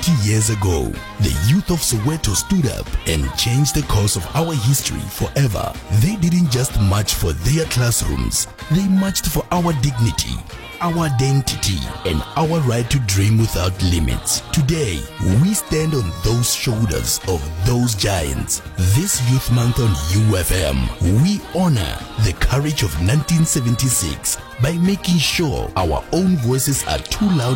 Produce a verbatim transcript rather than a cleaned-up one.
fifty years ago, the youth of Soweto stood up and changed the course of our history forever. They didn't just march for their classrooms, they marched for our dignity, our identity, and our right to dream without limits. Today, we stand on those shoulders of those giants. This Youth Month on U F M, we honor the courage of nineteen seventy-six by making sure our own voices are too loud